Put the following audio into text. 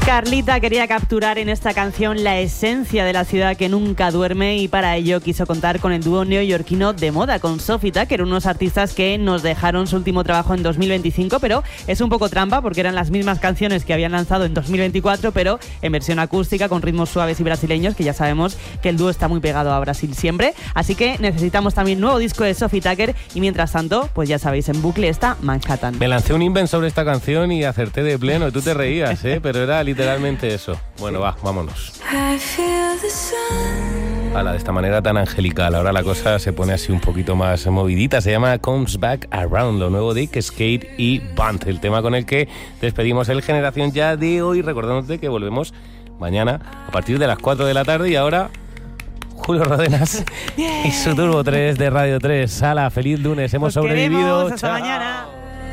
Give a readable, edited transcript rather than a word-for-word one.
Carlita quería capturar en esta canción la esencia de la ciudad que nunca duerme y para ello quiso contar con el dúo neoyorquino de moda, con Sophie Tucker, unos artistas que nos dejaron su último trabajo en 2025, pero es un poco trampa porque eran las mismas canciones que habían lanzado en 2024, pero en versión acústica, con ritmos suaves y brasileños, que ya sabemos que el dúo está muy pegado a Brasil siempre, así que necesitamos también nuevo disco de Sophie Tucker y mientras tanto, pues ya sabéis, en bucle está Manhattan. Me lancé un invent sobre esta canción y acerté de pleno, y tú te reías, pero era literalmente eso. Bueno, vámonos. De esta manera tan angelical. Ahora la cosa se pone así un poquito más movidita. Se llama Comes Back Around, lo nuevo de Skate y Band, el tema con el que despedimos el Generación Ya de hoy, recordándote que volvemos mañana a partir de las 4 de la tarde. Y ahora Julio Rodenas y su Turbo 3 de Radio 3. Hala, feliz lunes, hemos sobrevivido. Hasta mañana.